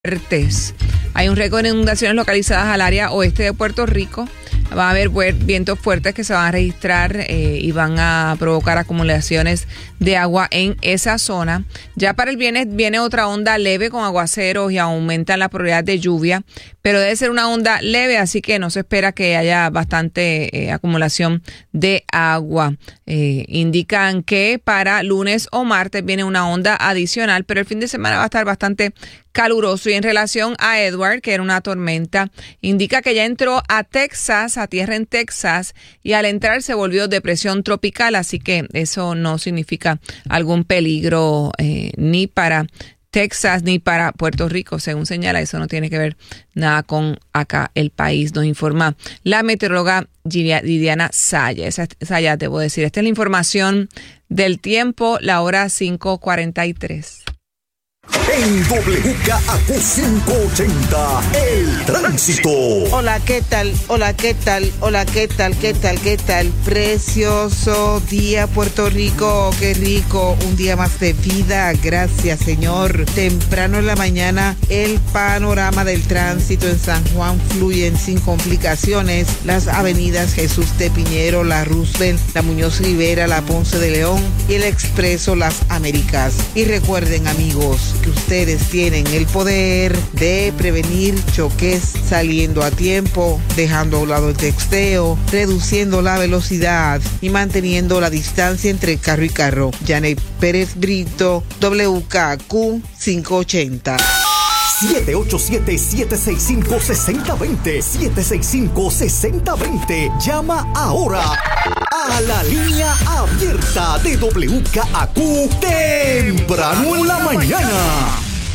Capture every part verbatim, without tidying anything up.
fuertes. Hay un récord de inundaciones localizadas al área oeste de Puerto Rico. Va a haber vientos fuertes que se van a registrar eh, y van a provocar acumulaciones de agua en esa zona. Ya para el viernes viene otra onda leve con aguaceros y aumentan la probabilidad de lluvia, pero debe ser una onda leve, así que no se espera que haya bastante eh, acumulación de agua. Eh, indican que para lunes o martes viene una onda adicional, pero el fin de semana va a estar bastante caluroso. Y en relación a Edward, que era una tormenta, indica que ya entró a Texas, a tierra en Texas, y al entrar se volvió depresión tropical, así que eso no significa algún peligro eh, ni para Texas ni para Puerto Rico, según señala. Eso no tiene que ver nada con acá el país, nos informa la meteoróloga Lidiana Saya. Esa, Saya, debo decir, esta es la información del tiempo, la hora cinco cuarenta y tres. En W K A Q quinientos ochenta, el tránsito. Hola, ¿qué tal? Hola, ¿qué tal? Hola, ¿qué tal? ¿Qué tal? ¿Qué tal? Precioso día, Puerto Rico. Qué rico. Un día más de vida. Gracias, Señor. Temprano en la mañana, el panorama del tránsito en San Juan fluyen sin complicaciones. Las avenidas Jesús de Piñero, la Roosevelt, la Muñoz Rivera, la Ponce de León y el Expreso Las Américas. Y recuerden, amigos, que ustedes tienen el poder de prevenir choques saliendo a tiempo, dejando a un lado el texteo, reduciendo la velocidad y manteniendo la distancia entre carro y carro. Janet Pérez Brito, W K Q quinientos ochenta. siete ocho siete, siete seis cinco, seis cero dos cero, siete seis cinco, seis cero dos cero. Llama ahora a la línea abierta de W K A Q temprano en la mañana.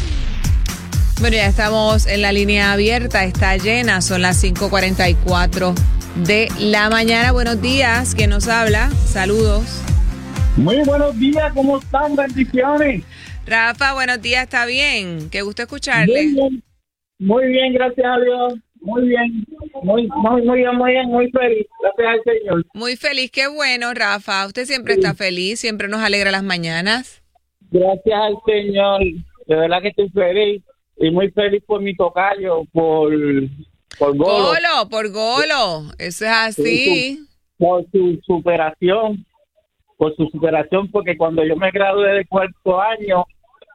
Bueno, ya estamos en la línea abierta, está llena, son las cinco cuarenta y cuatro de la mañana. Buenos días, ¿quién nos habla? Saludos. Muy buenos días, ¿cómo están? Bendiciones. Rafa, buenos días, ¿está bien? Qué gusto escucharle. Muy bien, muy bien, gracias a Dios. Muy bien, muy, muy, muy bien, muy bien, muy feliz. Gracias al Señor. Muy feliz, qué bueno, Rafa. Usted siempre sí. está feliz, siempre nos alegra las mañanas. Gracias al Señor, de verdad que estoy feliz. Y muy feliz por mi tocayo, por, por Golo. Golo, por Golo, eso es así. Por su, por su superación, por su superación, porque cuando yo me gradué de cuarto año,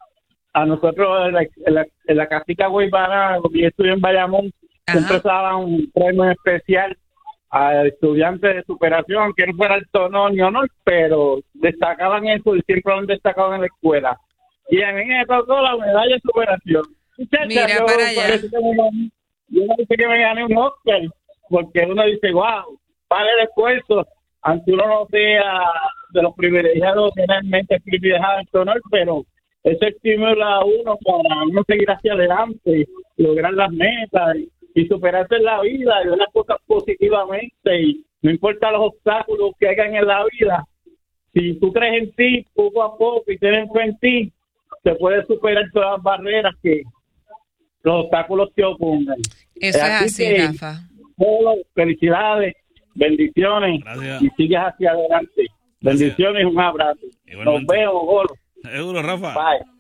a nosotros en la, en la, en la Casita Guaybana, yo estudié en Bayamón, Ajá. siempre daban un premio especial a estudiantes de superación, aunque no fuera alto honor ni honor, pero destacaban eso y siempre lo han destacado en la escuela. Y a mí me tocó la medalla de superación. Muchacha, Mira yo para allá. Que me, yo no sé que me gané un Oscar, porque uno dice, wow, vale el esfuerzo, aunque uno no sea de los privilegiados, realmente privilegiado en honor, pero eso estimula a uno para uno seguir hacia adelante, lograr las metas y, y superarse en la vida y ver las cosas positivamente, y no importa los obstáculos que hagan en la vida, si tú crees en ti poco a poco y tienes fe en ti, se puede superar todas las barreras que los obstáculos te opongan. Eso es así, así que, Rafa. Felicidades, bendiciones. Gracias. Y sigues hacia adelante. Bendiciones. Gracias. Un abrazo. Igualmente. Nos vemos, Golo. Seguro, Rafa.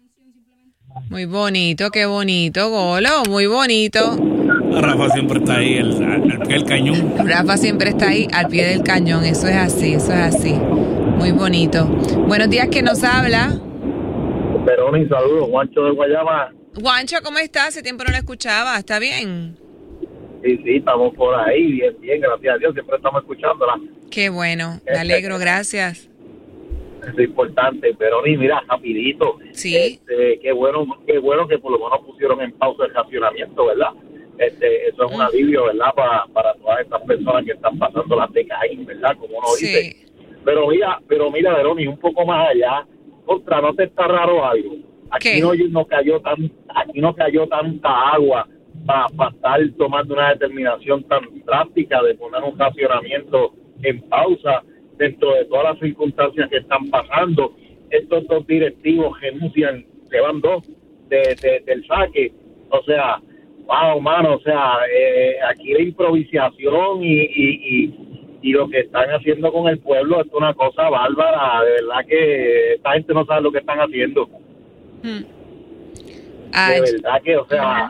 Bye. Muy bonito, qué bonito, Golo, muy bonito. Rafa siempre está ahí al, al pie del cañón. Rafa siempre está ahí al pie del cañón, eso es así, eso es así. Muy bonito. Buenos días, ¿quién nos habla? Peroni, saludos, Juancho de Guayama. Juancho, ¿cómo estás? Hace tiempo no lo escuchaba, ¿está bien? Sí, sí, estamos por ahí, bien, bien, gracias a Dios, siempre estamos escuchándola. Qué bueno, me alegro, gracias. Eso es importante, Peroni, mira, rapidito. Sí. Este, qué bueno, qué bueno que por lo menos pusieron en pausa el racionamiento, ¿verdad? Este, eso es un alivio, ¿verdad? Para, para todas estas personas que están pasando las decaídas, ¿verdad? Como uno sí. dice. Pero mira, pero mira, Peroni, un poco más allá, contra, ¿no te está raro algo? Aquí no, no cayó tan, aquí no cayó tanta agua para pa estar tomando una determinación tan drástica de poner un racionamiento en pausa dentro de todas las circunstancias que están pasando. Estos dos directivos renuncian, se van dos de, de, del saque. O sea, wow, mano, o sea, eh, aquí la improvisación y, y, y, y lo que están haciendo con el pueblo es una cosa bárbara. De verdad que esta gente no sabe lo que están haciendo. Ay. De verdad que, o sea,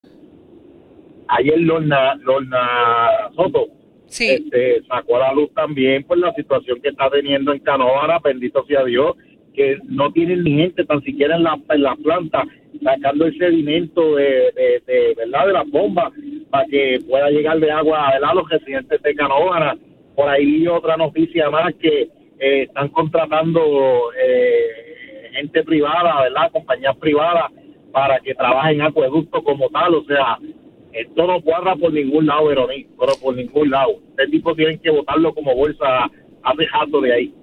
ayer Lorna, Lorna Soto sí. este, sacó a la luz también por la situación que está teniendo en Canóvara, bendito sea Dios, que no tienen ni gente tan siquiera en la, en la planta sacando el sedimento de, de, de, ¿verdad? de las bombas para que pueda llegar de agua, ¿verdad? A los residentes de Canóvara. Por ahí otra noticia más que eh, están contratando eh, gente privada, ¿verdad? Compañías privadas para que trabajen en acueducto como tal. O sea, esto no cuadra por ningún lado, Verónica, pero por ningún lado. Este tipo tienen que botarlo como bolsa hace jato de ahí.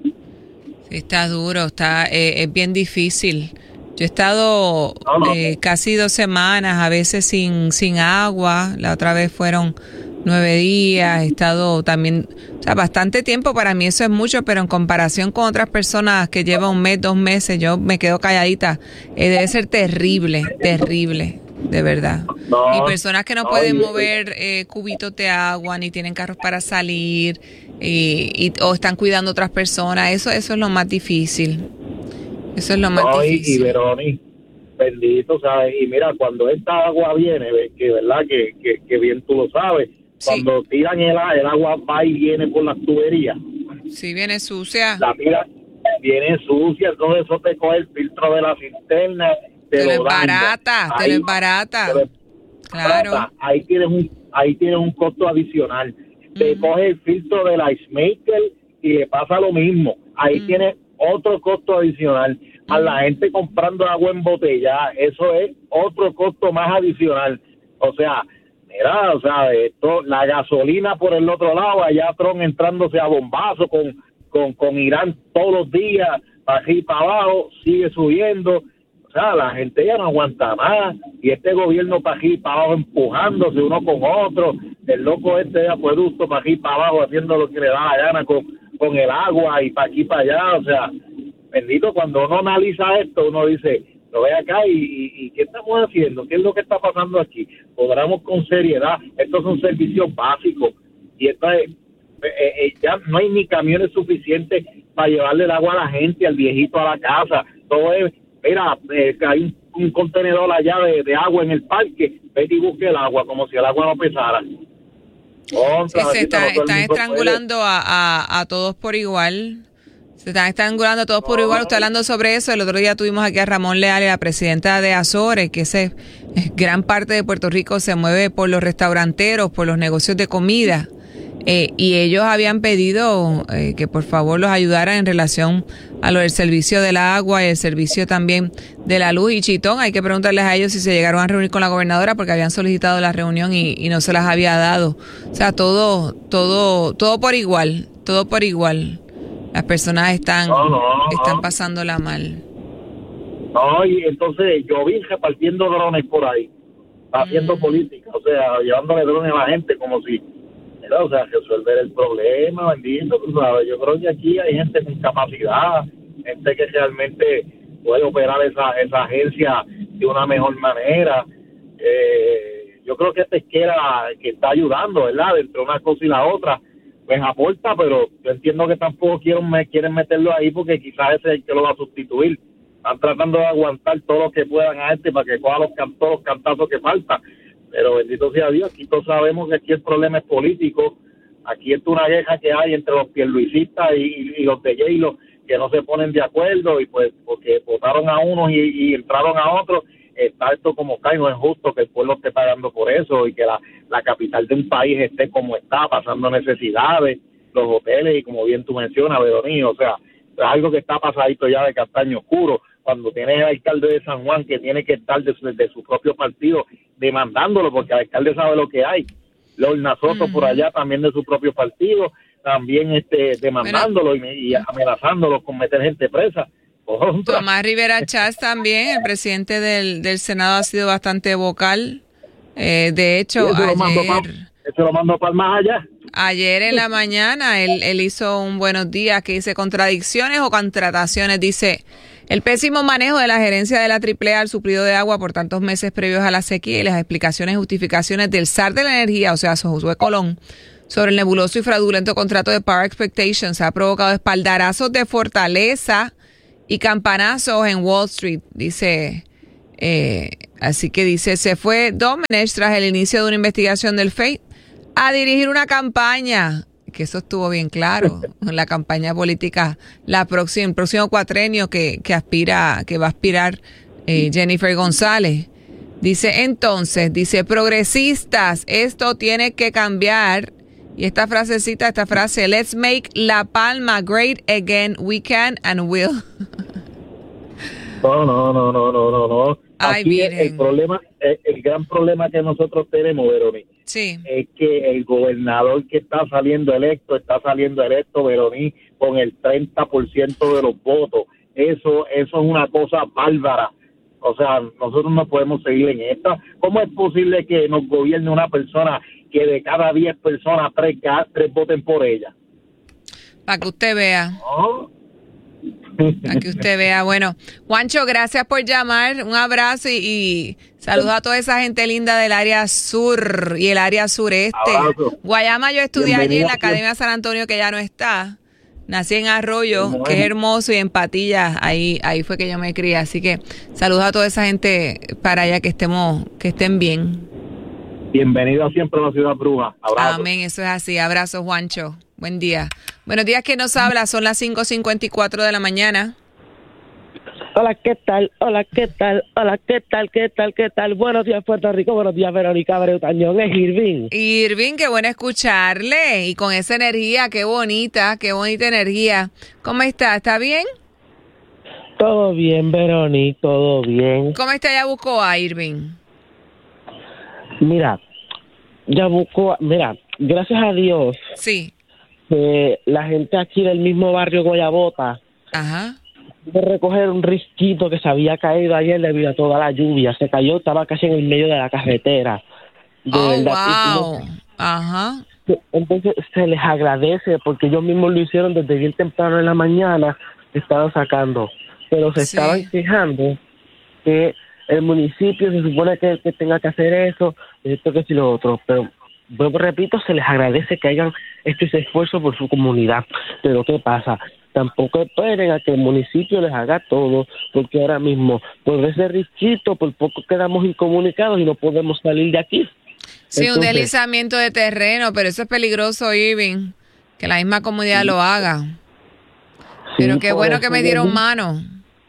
Sí, está duro, está eh, es bien difícil. Yo he estado no, no. Eh, casi dos semanas, a veces sin sin agua. La otra vez fueron nueve días. He estado también, o sea, bastante tiempo. Para mí eso es mucho, pero en comparación con otras personas que llevan un mes, dos meses, yo me quedo calladita. Eh, debe ser terrible, terrible, de verdad. No, y personas que no, no pueden no, mover eh, cubitos de agua, ni tienen carros para salir, y, y o están cuidando a otras personas. Eso, eso es lo más difícil. Eso es lo más no, difícil. Y, y Verónica, bendito, ¿sabes? Y mira, cuando esta agua viene, que verdad que, que, que bien tú lo sabes, sí. Cuando tiran el, el agua va y viene por las tuberías. Sí, viene sucia. La tira viene sucia, entonces eso te coge el filtro de la cisterna. Te, te lo es barata, te lo es barata. Claro. Ahí tienes un, ahí tienes un costo adicional. Uh-huh. Te coge el filtro del ice maker y le pasa lo mismo. Ahí uh-huh. tienes otro costo adicional. A la gente comprando agua en botella, eso es otro costo más adicional. O sea, mira, o sea, esto, la gasolina por el otro lado, allá Trump entrándose a bombazo con, con, con Irán todos los días, para arriba y para abajo, sigue subiendo. O sea, la gente ya no aguanta más, y este gobierno para aquí y para abajo empujándose uno con otro, el loco este de acueducto para aquí y para abajo haciendo lo que le da la gana con, con el agua y para aquí y para allá. O sea, bendito, cuando uno analiza esto, uno dice, lo ve acá y, y, y ¿qué estamos haciendo? ¿Qué es lo que está pasando aquí? Podamos con seriedad, estos son servicios básicos, y esta es, eh, eh, ya no hay ni camiones suficientes para llevarle el agua a la gente, al viejito a la casa. Todo es, mira, eh, hay un, un contenedor allá de, de agua en el parque, vete y busque el agua, como si el agua no pesara. Contra, sí, se está, están estrangulando a, a, a todos por igual. Se están estrangulando a todos por igual. Usted hablando sobre eso, el otro día tuvimos aquí a Ramón Leal, la presidenta de Azores, que ese, gran parte de Puerto Rico se mueve por los restauranteros, por los negocios de comida. Eh, y ellos habían pedido eh, que por favor los ayudaran en relación a lo del servicio del agua y el servicio también de la luz. Y Chitón, hay que preguntarles a ellos si se llegaron a reunir con la gobernadora, porque habían solicitado la reunión y, y no se las había dado. O sea, todo, todo, todo por igual, todo por igual. Las personas están, no, no, están pasándola mal. No, y entonces yo vi repartiendo drones por ahí, haciendo mm. política, o sea, llevándole drones a la gente como si, mira, o sea, resolver el problema, bendito, tú sabes. Yo creo que aquí hay gente con capacidad, gente que realmente puede operar esa, esa agencia de una mejor manera. Eh, yo creo que Pesquera, que está ayudando, ¿verdad?, entre una cosa y la otra, pues aporta, pero yo entiendo que tampoco quieren, me, quieren meterlo ahí porque quizás ese es el que lo va a sustituir. Están tratando de aguantar todo lo que puedan a este para que coja los, todos los cantazos que faltan. Pero bendito sea Dios, aquí todos sabemos que aquí el problema es político. Aquí es una guerra que hay entre los pierluisistas y, y los de J-Lo, que no se ponen de acuerdo, y pues porque votaron a unos y, y entraron a otros. Está esto como está, y no es justo que el pueblo esté pagando por eso, y que la, la capital de un país esté como está, pasando necesidades, los hoteles, y como bien tú mencionas, Verónica, o sea, es algo que está pasadito ya de castaño oscuro, cuando tiene el alcalde de San Juan que tiene que estar de su, de su propio partido demandándolo, porque el alcalde sabe lo que hay. Lorna Soto mm. por allá también de su propio partido, también este demandándolo Pero... y, y amenazándolo con meter gente presa. Tomás Rivera Chats también, el presidente del, del Senado, ha sido bastante vocal. Eh, de hecho, ayer, lo lo mando para más allá. Ayer en la mañana él, él hizo un buenos días que dice contradicciones o contrataciones. Dice, el pésimo manejo de la gerencia de la triple A al suplido de agua por tantos meses previos a la sequía y las explicaciones y justificaciones del zar de la energía, o sea, Josué Colón, sobre el nebuloso y fraudulento contrato de Power Expectations ha provocado espaldarazos de fortaleza y campanazos en Wall Street, dice eh, Así que dice, se fue Domenech tras el inicio de una investigación del F E I a dirigir una campaña, que eso estuvo bien claro, la campaña política, la próxima, el próximo cuatrenio que, que aspira, que va a aspirar eh, Jennifer González. Dice entonces, dice, progresistas, esto tiene que cambiar. Y esta frasecita, esta frase, let's make La Palma great again, we can and will. No, no, no, no, no, no, no. Ay, Aquí el, el problema, el, el gran problema que nosotros tenemos, Verónica, sí, es que el gobernador que está saliendo electo, está saliendo electo, Verónica, con el treinta por ciento de los votos. Eso, eso es una cosa bárbara. O sea, nosotros no podemos seguir en esta. ¿Cómo es posible que nos gobierne una persona que de cada diez personas, tres, tres voten por ella? Para que usted vea. ¿No? Para que usted vea. Bueno, Juancho, gracias por llamar. Un abrazo y, y saludos a toda esa gente linda del área sur y el área sureste. Abrazo. Guayama, yo estudié Bienvenida allí en la siempre. Academia San Antonio, que ya no está. Nací en Arroyo, que es hermoso, y en Patillas, ahí ahí fue que yo me crié. Así que saludos a toda esa gente para allá, que estemos, que estén bien. Bienvenido siempre a la Ciudad Bruja. Abrazo. Amén, eso es así. Abrazo, Juancho. Buen día. Buenos días, ¿quién nos habla? Son las cinco cincuenta y cuatro de la mañana. Hola, ¿qué tal? Hola, ¿qué tal? Hola, ¿qué tal? ¿Qué tal? ¿Qué tal? Buenos días, Puerto Rico. Buenos días, Verónica Breutañón. Es Irving. Irving, qué bueno escucharle. Y con esa energía, qué bonita, qué bonita energía. ¿Cómo está? ¿Está bien? Todo bien, Verónica, todo bien. ¿Cómo está Yabucoa, Irving? Mira, Yabucoa, mira, gracias a Dios, Sí. que la gente aquí del mismo barrio Guayabota Ajá. de recoger un risquito que se había caído ayer debido a toda la lluvia. Se cayó, estaba casi en el medio de la carretera. De Oh, verdad, wow. Ajá. entonces se les agradece porque ellos mismos lo hicieron desde bien temprano en la mañana, estaban sacando, pero se Sí. estaban quejando que el municipio se supone que, que tenga que hacer eso, esto que sí lo otro, pero vuelvo, repito, se les agradece que hagan este esfuerzo por su comunidad, pero ¿qué pasa? Tampoco esperen a que el municipio les haga todo, porque ahora mismo, por ese risquito, por poco quedamos incomunicados y no podemos salir de aquí. Sí, un Entonces, deslizamiento de terreno, pero eso es peligroso, Irving, que la misma comunidad lo haga. Pero sí, qué por bueno eso que me yo dieron digo- mano.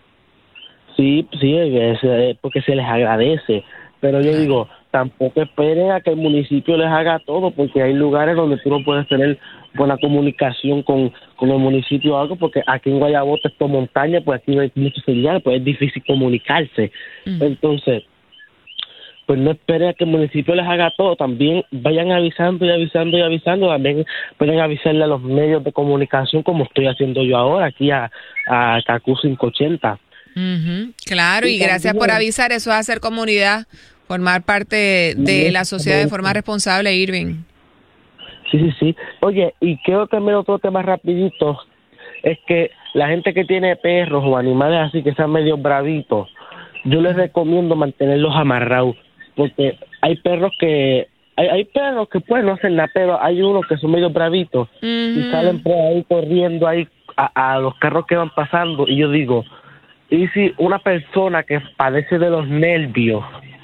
Sí, sí, es, eh, porque se les agradece, pero yo digo, tampoco esperen a que el municipio les haga todo, porque hay lugares donde tú no puedes tener buena comunicación con, con el municipio o algo, porque aquí en Guayabota, esto montaña, pues aquí no hay mucha señal, pues es difícil comunicarse. Mm. Entonces, pues no esperen a que el municipio les haga todo, también vayan avisando y avisando y avisando, también pueden avisarle a los medios de comunicación, como estoy haciendo yo ahora, aquí a, a C A C U cinco ochenta. Ujú, claro, y Y gracias también- por avisar. Eso es hacer comunidad, formar parte de la sociedad de forma responsable, Irving. Sí, sí, sí. Oye, y creo también otro tema rapidito, es que la gente que tiene perros o animales así que sean medio bravitos, yo les recomiendo mantenerlos amarrados, porque hay perros que, hay, hay perros que pues no hacen nada, pero hay unos que son medio bravitos y Ujú. salen por ahí corriendo ahí a, a los carros que van pasando, y yo digo, y si una persona que padece de los nervios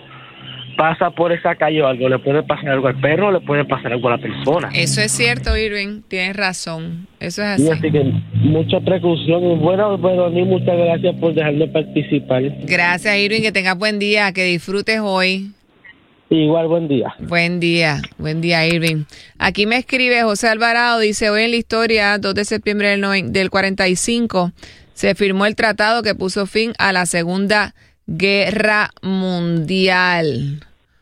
pasa por esa calle o algo, le puede pasar algo al perro, le puede pasar algo a la persona. Eso es cierto, Irving. Tienes razón. Eso es Sí, así. así que mucha precaución. Y bueno, bueno, ni muchas gracias por dejarme participar. Gracias, Irving. Que tengas buen día. Que disfrutes hoy. Igual, buen día. Buen día. Buen día, Irving. Aquí me escribe José Alvarado. Dice, hoy en la historia, dos de septiembre del, noven- del cuarenta y cinco, se firmó el tratado que puso fin a la Segunda Guerra Mundial.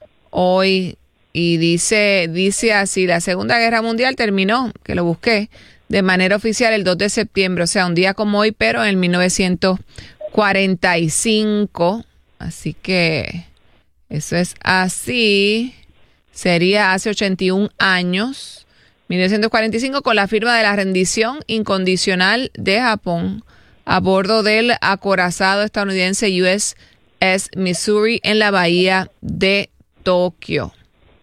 Hoy, y dice, dice así, la Segunda Guerra Mundial terminó, que lo busqué, de manera oficial el dos de septiembre, o sea, un día como hoy, pero en el mil novecientos cuarenta y cinco. Así que eso es así. Sería hace ochenta y un años, mil novecientos cuarenta y cinco, con la firma de la rendición incondicional de Japón a bordo del acorazado estadounidense U S S Missouri en la bahía de Tokio.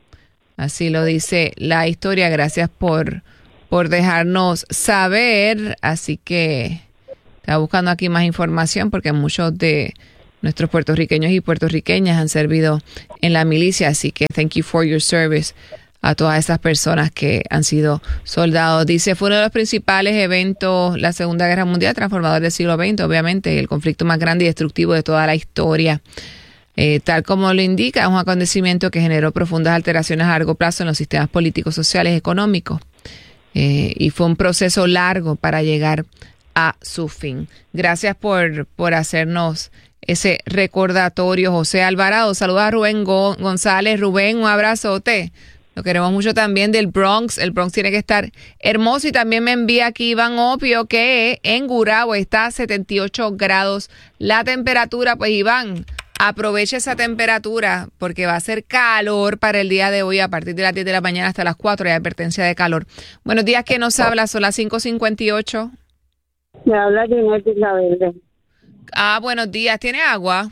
Así lo dice la historia. Gracias por, por dejarnos saber. Así que estaba buscando aquí más información porque muchos de nuestros puertorriqueños y puertorriqueñas han servido en la milicia, así que thank you for your service a todas esas personas que han sido soldados. Dice, fue uno de los principales eventos, la Segunda Guerra Mundial, transformador del siglo veinte, obviamente, el conflicto más grande y destructivo de toda la historia. Eh, tal como lo indica, es un acontecimiento que generó profundas alteraciones a largo plazo en los sistemas políticos, sociales y económicos. Eh, y fue un proceso largo para llegar a su fin. Gracias por, por hacernos ese recordatorio, José Alvarado. Saludos a Rubén Go- González. Rubén, un abrazote. Lo queremos mucho también del Bronx. El Bronx tiene que estar hermoso. Y también me envía aquí Iván Opio que en Gurabo está a setenta y ocho grados la temperatura. Pues Iván, aproveche esa temperatura porque va a ser calor para el día de hoy a partir de las diez de la mañana hasta las cuatro. Hay advertencia de calor. Buenos días, ¿quién nos habla? Son las cinco cincuenta y ocho. Me habla Ginette Isla Verde. Ah, buenos días. ¿Tiene agua?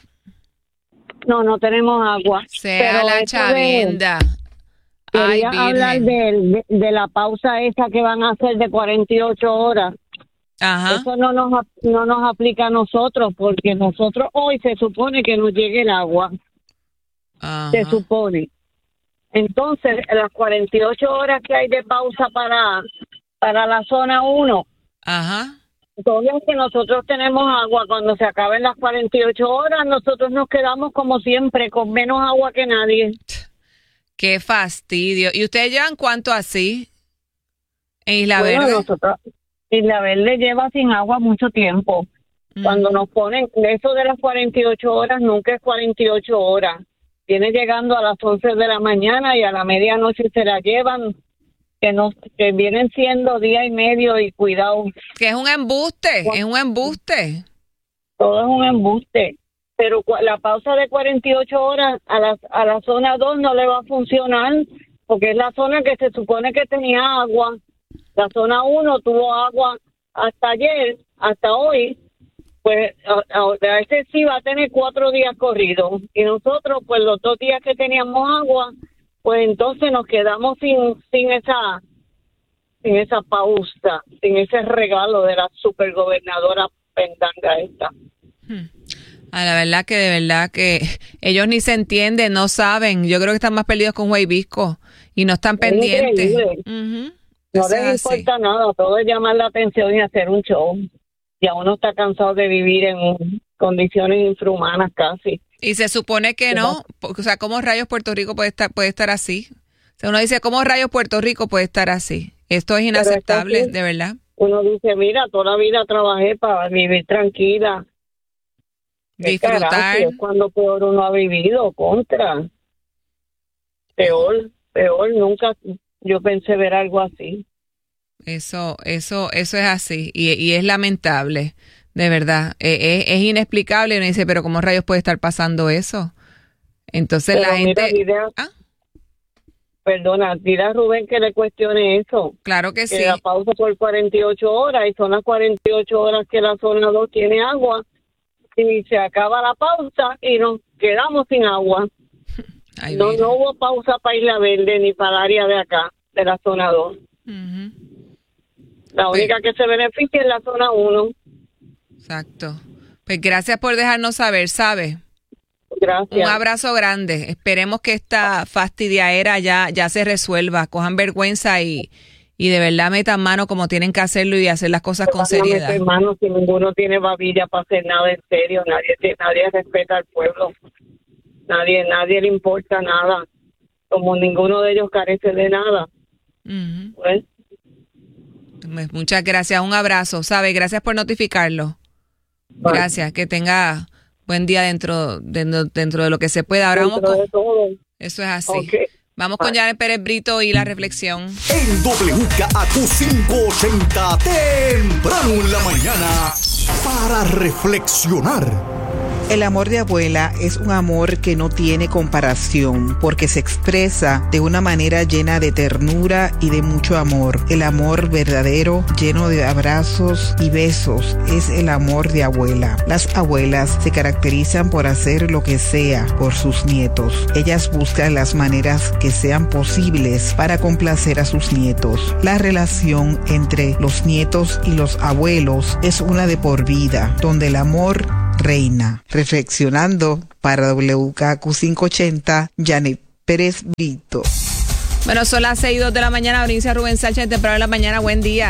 No, no tenemos agua. Sea pero la chavienda. Quería Ay, hablar de, de, de la pausa esa que van a hacer de cuarenta y ocho horas. Ajá. Eso no nos no nos aplica a nosotros porque nosotros hoy se supone que nos llegue el agua. Ajá. Se supone. Entonces, las cuarenta y ocho horas que hay de pausa para, para la zona uno. Ajá. Entonces, que nosotros tenemos agua, cuando se acaben las cuarenta y ocho horas, nosotros nos quedamos como siempre, con menos agua que nadie. Qué fastidio. ¿Y ustedes llevan cuánto así en Isla Bueno, Verde? Nosotros, Isla Verde lleva sin agua mucho tiempo. Mm. Cuando nos ponen eso de las cuarenta y ocho horas, nunca es cuarenta y ocho horas. Viene llegando a las once de la mañana y a la medianoche se la llevan, que no, que vienen siendo día y medio y cuidado. Que es un embuste, es un embuste. Todo es un embuste. Pero la pausa de cuarenta y ocho horas a la, a la zona dos no le va a funcionar, porque es la zona que se supone que tenía agua. La zona uno tuvo agua hasta ayer, hasta hoy, pues a, a, a ese sí va a tener cuatro días corridos. Y nosotros, pues los dos días que teníamos agua, pues entonces nos quedamos sin sin esa sin esa pausa, sin ese regalo de la supergobernadora pendanga esta. Hmm. A la verdad que de verdad que ellos ni se entienden, no saben. Yo creo que están más perdidos con Huayvisco y no están pendientes. Uh-huh. No les importa nada, todo es llamar la atención y hacer un show. Ya uno está cansado de vivir en condiciones infrahumanas casi. Y se supone que no, o sea, ¿cómo rayos Puerto Rico puede estar puede estar así? O sea, uno dice, ¿cómo rayos Puerto Rico puede estar así? Esto es inaceptable, es que de verdad. Uno dice, mira, toda la vida trabajé para vivir tranquila. Disfrutar. Carajo, es cuando peor uno ha vivido, contra. Peor, peor, nunca yo pensé ver algo así. Eso, eso, eso es así y, y es lamentable, de verdad. Eh, es, es inexplicable y uno dice, pero ¿cómo rayos puede estar pasando eso? Entonces pero la mira, gente... Dile a, ¿Ah? Perdona, dile a Rubén que le cuestione eso. Claro que, que sí. Que la pausa por cuarenta y ocho horas y son las cuarenta y ocho horas que la zona dos tiene agua y se acaba la pausa y nos quedamos sin agua. Ay, no, no hubo pausa para Isla Verde ni para el área de acá, de la zona dos. Uh-huh. La única pues, que se beneficia es la zona uno. Exacto. Pues gracias por dejarnos saber, ¿sabe? Gracias. Un abrazo grande. Esperemos que esta fastidiaera ya, ya se resuelva. Cojan vergüenza y, y de verdad metan mano como tienen que hacerlo y hacer las cosas con seriedad. Meter mano si ninguno tiene babilla para hacer nada en serio. Nadie, nadie respeta al pueblo. Nadie, nadie le importa nada. Como ninguno de ellos carece de nada. Uh-huh. Pues, muchas gracias, un abrazo, ¿sabe? Gracias por notificarlo. Vale. Gracias, que tenga buen día dentro, dentro, dentro de lo que se pueda. Ahora vamos con... de todo. Eso es así. Okay. Vamos con Janet Pérez Brito y la reflexión. En W K A Q quinientos ochenta, temprano en la mañana, para reflexionar. El amor de abuela es un amor que no tiene comparación porque se expresa de una manera llena de ternura y de mucho amor. El amor verdadero, lleno de abrazos y besos, es el amor de abuela. Las abuelas se caracterizan por hacer lo que sea por sus nietos. Ellas buscan las maneras que sean posibles para complacer a sus nietos. La relación entre los nietos y los abuelos es una de por vida, donde el amor reina. Reflexionando para W K Q quinientos ochenta, Janet Pérez Brito. Bueno, son las seis y dos de la mañana. Provincia Rubén Sánchez, temprano en la mañana. Buen día.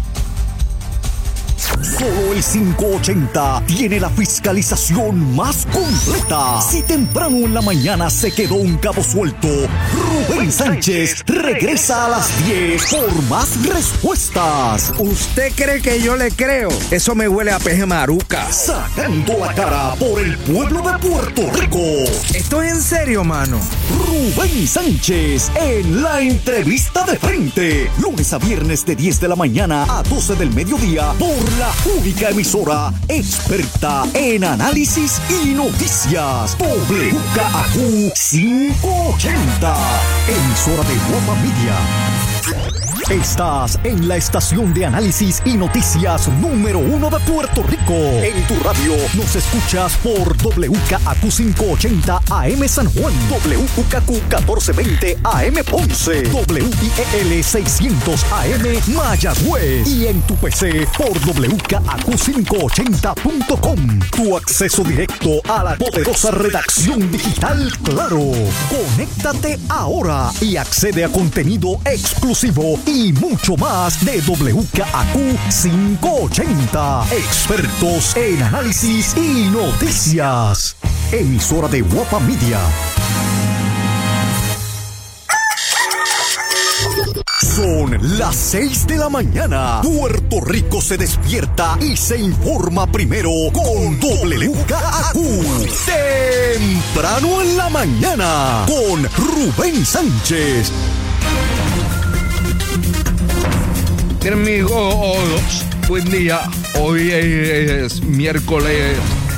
Solo el quinientos ochenta tiene la fiscalización más completa. Si temprano en la mañana se quedó un cabo suelto, Rubén Sánchez regresa a las diez por más respuestas. ¿Usted cree que yo le creo? Eso me huele a peje maruca. Sacando la cara por el pueblo de Puerto Rico. ¿Esto es en serio, mano? Rubén Sánchez en la entrevista de frente. Lunes a viernes de diez de la mañana a doce del mediodía por la única emisora experta en análisis y noticias. W K A Q quinientos ochenta. Emisora de Guapa Media. Estás en la estación de análisis y noticias número uno de Puerto Rico. En tu radio nos escuchas por W K A Q quinientos ochenta A M San Juan, W K Q catorce veinte A M Ponce, W I E L seiscientos A M Mayagüez y en tu P C por W K A Q quinientos ochenta punto com. Tu acceso directo a la poderosa redacción digital Claro. Conéctate ahora y accede a contenido exclusivo y mucho más de W K A Q quinientos ochenta. Expertos en análisis y noticias. Emisora de Guapa Media. Son las seis de la mañana. Puerto Rico se despierta y se informa primero con W K A Q. Temprano en la mañana con Rubén Sánchez. Amigos, buen día. Hoy es miércoles,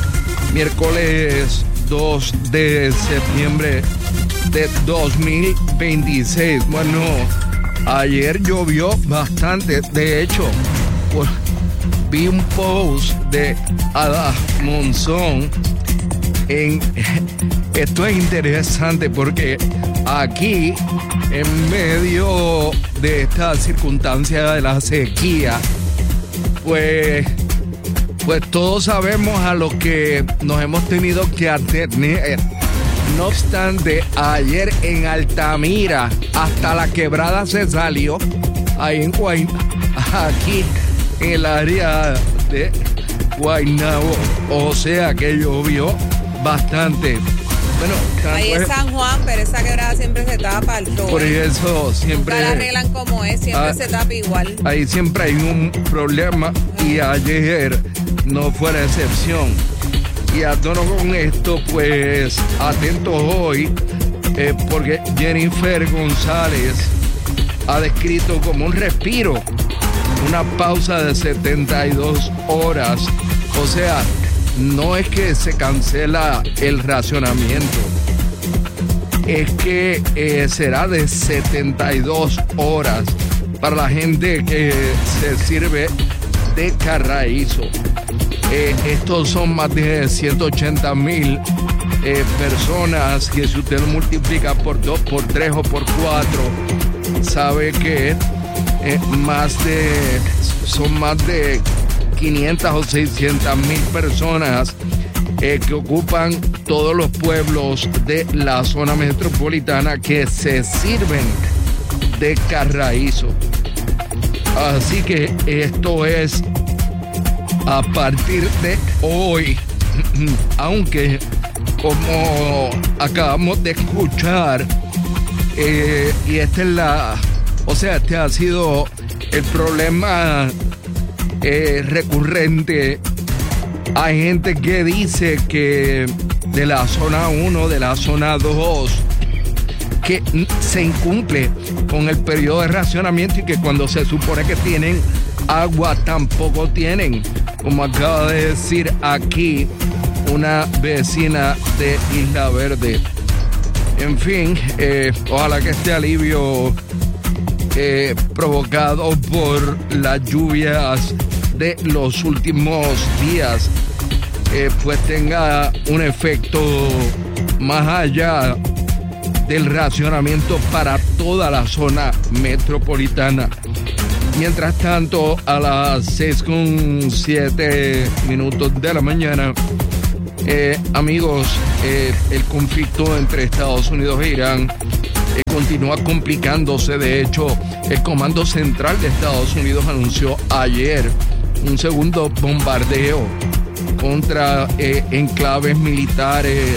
miércoles dos de septiembre de dos mil veintiséis. Bueno, ayer llovió bastante. De hecho, pues, vi un post de Ada Monzón. En, esto es interesante porque aquí, en medio de esta circunstancia de la sequía, pues, pues todos sabemos a lo que nos hemos tenido que atener. No obstante, ayer en Altamira, hasta la quebrada se salió, ahí en Guaynabo, aquí en el área de Guaynabo, o sea que llovió bastante. Bueno, ahí es San Juan, pero esa quebrada siempre se tapa el todo. Por eso siempre. Nunca la arreglan como es, siempre ah, se tapa igual. Ahí siempre hay un problema y ayer no fue la excepción. Y a tono con esto, pues atentos hoy, eh, porque Jennifer González ha descrito como un respiro, una pausa de setenta y dos horas. O sea, no es que se cancela el racionamiento, es que eh, será de setenta y dos horas para la gente que se sirve de carraízo. Eh, estos son más de ciento ochenta mil eh, personas que si usted lo multiplica por dos, por tres o por cuatro, sabe que eh, más de, son más de quinientas o seiscientas mil personas eh, que ocupan todos los pueblos de la zona metropolitana que se sirven de carraízo. Así que esto es a partir de hoy, aunque como acabamos de escuchar, eh, y esta es la, o sea, este ha sido el problema eh, recurrente. Hay gente que dice que de la zona uno, de la zona dos, que se incumple con el periodo de racionamiento y que cuando se supone que tienen agua tampoco tienen, como acaba de decir aquí una vecina de Isla Verde. En fin, eh, ojalá que este alivio eh, provocado por las lluvias de los últimos días eh, pues tenga un efecto más allá del racionamiento para toda la zona metropolitana. Mientras tanto, a las seis con siete minutos de la mañana, Eh, amigos, eh, el conflicto entre Estados Unidos e Irán eh, continúa complicándose. De hecho, el Comando Central de Estados Unidos anunció ayer un segundo bombardeo contra eh, enclaves militares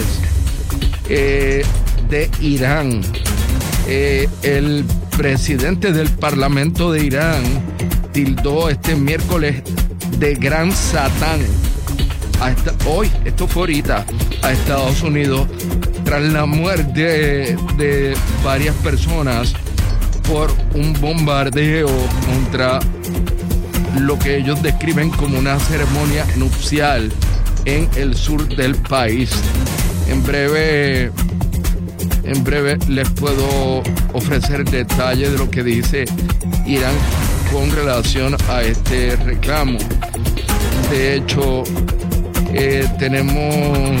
eh, de Irán. Eh, el presidente del Parlamento de Irán tildó este miércoles de gran satán a esta, hoy, esto fue ahorita, a Estados Unidos tras la muerte de, de varias personas por un bombardeo contra lo que ellos describen como una ceremonia nupcial en el sur del país. En breve, en breve les puedo ofrecer detalles de lo que dice Irán con relación a este reclamo. De hecho, eh, tenemos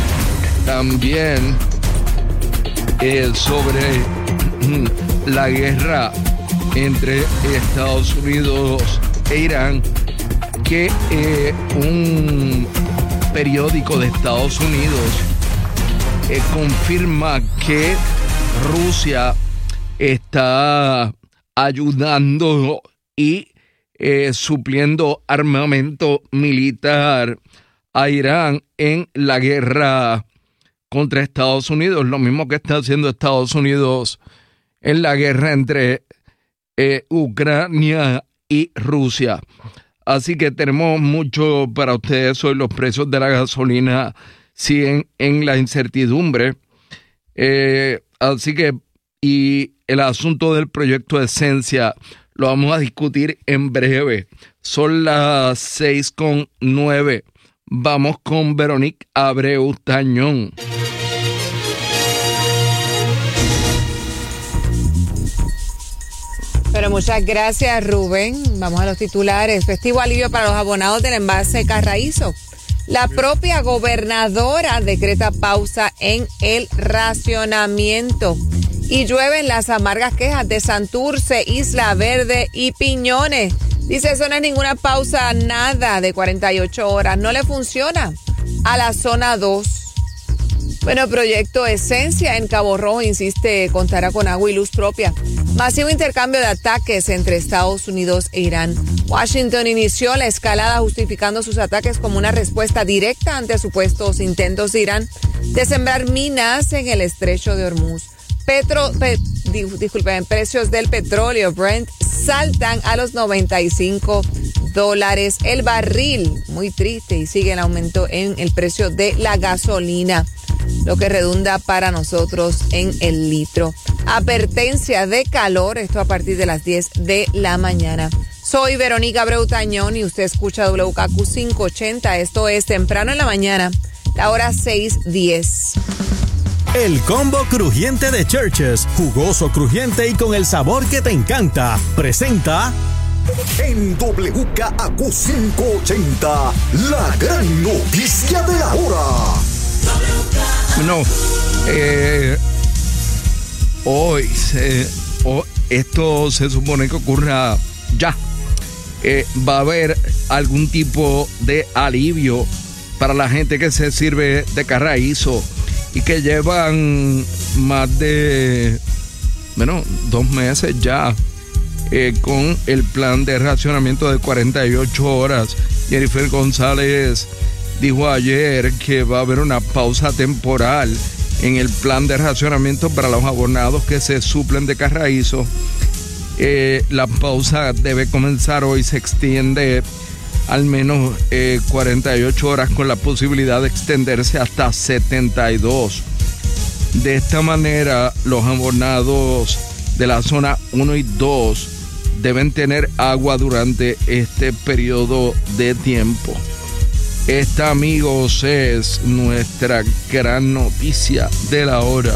también eh, sobre la guerra entre Estados Unidos e Irán, que eh, un periódico de Estados Unidos eh, confirma que Rusia está ayudando y eh, supliendo armamento militar a Irán en la guerra contra Estados Unidos, lo mismo que está haciendo Estados Unidos en la guerra entre eh, Ucrania y Rusia. Así que tenemos mucho para ustedes hoy. Los precios de la gasolina siguen en la incertidumbre. Eh, así que, y el asunto del proyecto Esencia lo vamos a discutir en breve. Son las seis con nueve. Vamos con Veronique Abreu Tañón. Pero muchas gracias, Rubén. Vamos a los titulares. Festivo alivio para los abonados del embalse Carraízo. La propia gobernadora decreta pausa en el racionamiento. Y llueven las amargas quejas de Santurce, Isla Verde y Piñones. Dice, eso no es ninguna pausa, nada de cuarenta y ocho horas. No le funciona a la zona dos. Bueno, proyecto Esencia en Cabo Rojo, insiste, contará con agua y luz propia. Masivo intercambio de ataques entre Estados Unidos e Irán. Washington inició la escalada justificando sus ataques como una respuesta directa ante supuestos intentos de Irán de sembrar minas en el estrecho de Hormuz. Petro, pe, disculpen, precios del petróleo Brent saltan a los noventa y cinco dólares el barril. Muy triste, y sigue el aumento en el precio de la gasolina, lo que redunda para nosotros en el litro. Advertencia de calor, esto a partir de las diez de la mañana. Soy Verónica Abreu Tañón y usted escucha W K Q quinientos ochenta. Esto es Temprano en la Mañana, la hora seis diez. El combo crujiente de Churches, jugoso, crujiente y con el sabor que te encanta, presenta en W K Q quinientos ochenta, la gran noticia de la hora. No, eh, hoy se, oh, esto se supone que ocurra ya. Eh, va a haber algún tipo de alivio para la gente que se sirve de Carraízo y que llevan más de, bueno, dos meses ya eh, con el plan de racionamiento de cuarenta y ocho horas. Jennifer González dijo ayer que va a haber una pausa temporal en el plan de racionamiento para los abonados que se suplen de Carraízo. Eh, la pausa debe comenzar hoy, se extiende al menos eh, cuarenta y ocho horas con la posibilidad de extenderse hasta setenta y dos. De esta manera, los abonados de la zona uno y dos deben tener agua durante este periodo de tiempo. Esta, amigos, es nuestra gran noticia de la hora.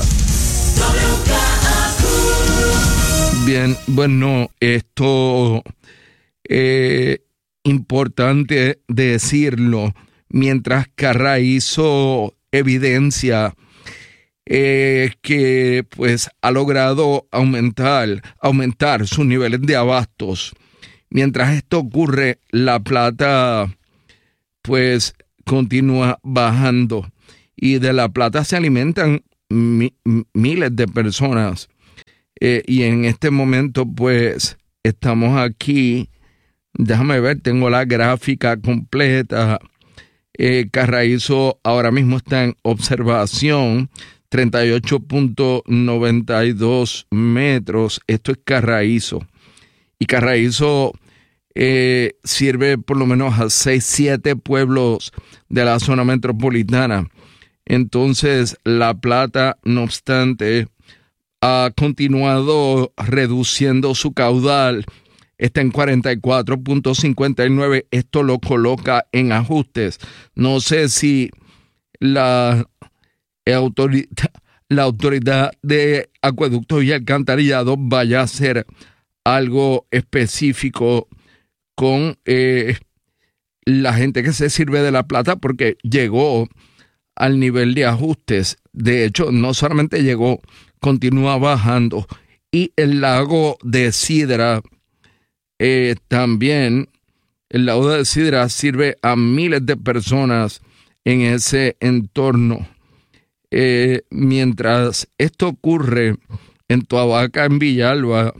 Bien, bueno, esto eh, importante decirlo, mientras Carraízo evidencia eh, que pues ha logrado aumentar, aumentar sus niveles de abastos. Mientras esto ocurre, La Plata pues continúa bajando. Y de la plata se alimentan mi, miles de personas. Eh, y en este momento, pues, estamos aquí. Déjame ver, tengo la gráfica completa. Eh, Carraízo ahora mismo está en observación, treinta y ocho punto noventa y dos metros. Esto es Carraízo. Y Carraízo eh, sirve por lo menos a seis, siete pueblos de la zona metropolitana. Entonces, La Plata, no obstante, ha continuado reduciendo su caudal. Está en cuarenta y cuatro punto cincuenta y nueve. Esto lo coloca en ajustes. No sé si la autoridad, la autoridad de acueductos y alcantarillados vaya a hacer algo específico con eh, la gente que se sirve de La Plata, porque llegó al nivel de ajustes. De hecho, no solamente llegó, continúa bajando. Y el lago de Sidra, eh, también, el lago de Sidra sirve a miles de personas en ese entorno. Eh, mientras esto ocurre en Toabaca, en Villalba,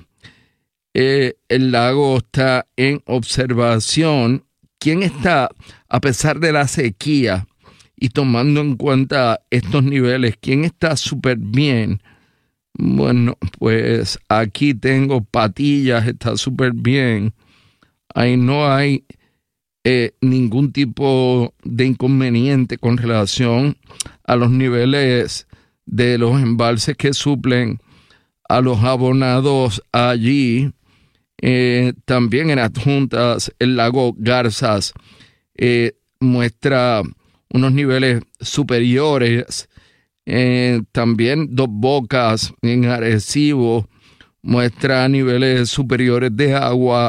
eh, el lago está en observación. ¿Quién está, a pesar de la sequía y tomando en cuenta estos niveles, quién está súper bien? Bueno, pues aquí tengo Patillas, está súper bien. Ahí no hay eh, ningún tipo de inconveniente con relación a los niveles de los embalses que suplen a los abonados allí. Eh, también en Adjuntas, el lago Garzas eh, muestra unos niveles superiores. Eh, también Dos Bocas en Arecibo muestra niveles superiores de agua,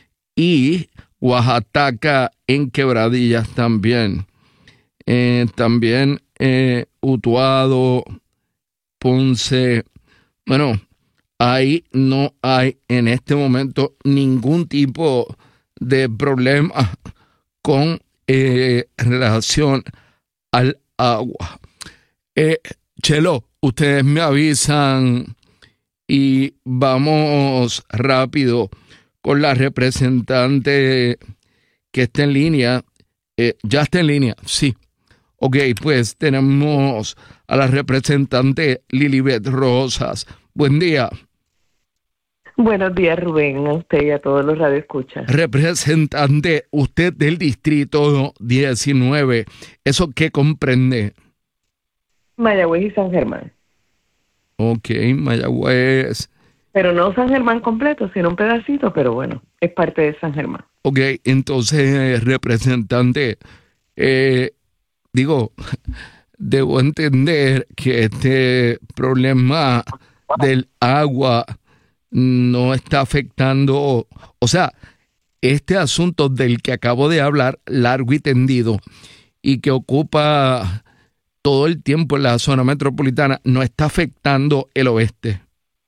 y Oaxaca en Quebradillas también. Eh, también eh, Utuado, Ponce. Bueno, ahí no hay en este momento ningún tipo de problema con eh, relación al agua. Eh, Chelo, ustedes me avisan y vamos rápido con la representante que está en línea. Eh, ¿Ya está en línea? Sí. Ok, pues tenemos a la representante Lilibet Rosas. Buen día. Buenos días, Rubén, a usted y a todos los radioescuchas. Representante, usted del distrito diecinueve, ¿eso qué comprende? Mayagüez y San Germán. Ok, Mayagüez. Pero no San Germán completo, sino un pedacito, pero bueno, es parte de San Germán. Ok, entonces, representante, eh, digo, debo entender que este problema del agua no está afectando, o sea, este asunto del que acabo de hablar, largo y tendido, y que ocupa todo el tiempo en la zona metropolitana, no está afectando el oeste.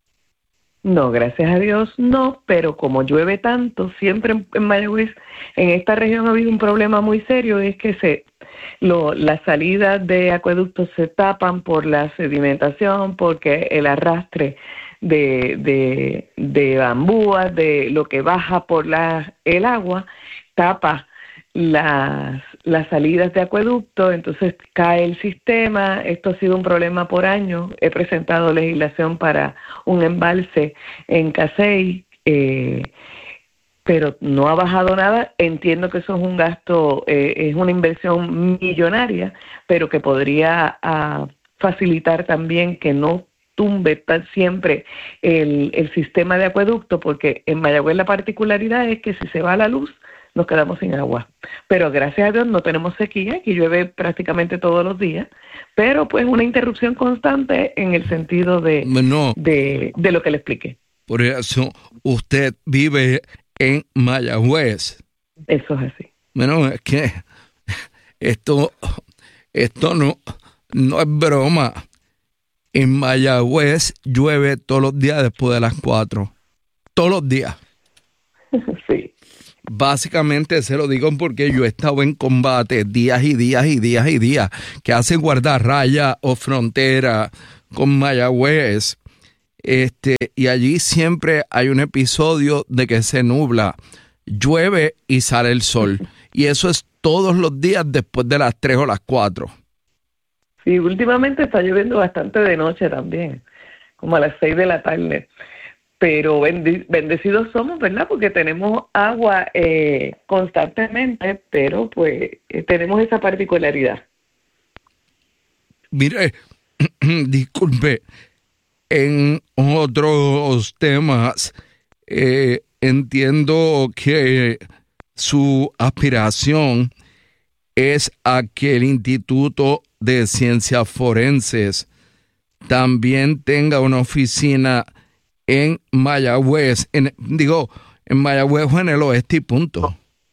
No, gracias a Dios no, pero como llueve tanto, siempre en, en Mayagüez, en esta región ha habido un problema muy serio, es que se lo, las salidas de acueductos se tapan por la sedimentación, porque el arrastre de, de, de bambúas, de lo que baja por la, el agua, tapa las, las salidas de acueducto, entonces cae el sistema. Esto ha sido un problema por años. He presentado legislación para un embalse en Casey, eh, pero no ha bajado nada. Entiendo que eso es un gasto, eh, es una inversión millonaria, pero que podría uh, facilitar también que no tumbe tan siempre el, el sistema de acueducto, porque en Mayagüez la particularidad es que si se va la luz, nos quedamos sin agua. Pero gracias a Dios no tenemos sequía, aquí llueve prácticamente todos los días, pero pues una interrupción constante en el sentido de, no, de, de lo que le expliqué. Por eso usted vive en Mayagüez. Eso es así. Bueno, es que esto, esto no, no es broma. En Mayagüez llueve todos los días después de las cuatro. Todos los días. Sí. básicamente se lo digo porque yo he estado en combate días y días y días y días que hace guardarraya o frontera con Mayagüez. Este, y allí siempre hay un episodio de que se nubla, llueve y sale el sol. Y eso es todos los días después de las tres o las cuatro. Sí, últimamente está lloviendo bastante de noche también, como a las seis de la tarde. Pero bendi- bendecidos somos, ¿verdad? Porque tenemos agua eh, constantemente, pero pues eh, tenemos esa particularidad. Mire, disculpe, en otros temas, eh, entiendo que su aspiración es a que el Instituto de Ciencias Forenses también tenga una oficina en Mayagüez, en, digo, en Mayagüez o en el oeste y punto.